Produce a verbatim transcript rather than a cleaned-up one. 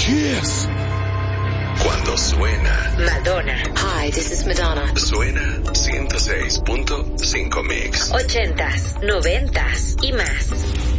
Cheers. Cuando suena Madonna. Hi, this is Madonna. Suena ciento seis punto cinco Mix. Ochentas, noventas y más.